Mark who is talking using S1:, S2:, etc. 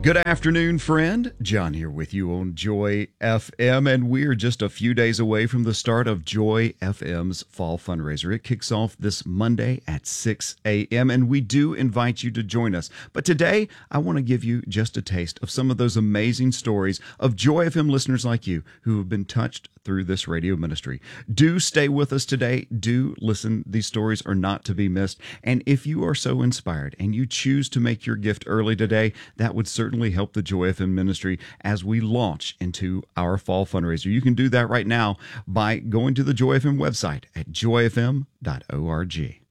S1: Good afternoon, friend. John here with you on Joy FM, and we're just a few days away from the start of Joy FM's fall fundraiser. It kicks off this Monday at 6 a.m., and we do invite you to join us. But today, I want to give you just a taste of some of those amazing stories of Joy FM listeners like you who have been touched through this radio ministry. Do stay with us today. Do listen. These stories are not to be missed. And if you are so inspired and you choose to make your gift early today, that would certainly help the Joy FM ministry as we launch into our fall fundraiser. You can do that right now by going to the Joy FM website at joyfm.org.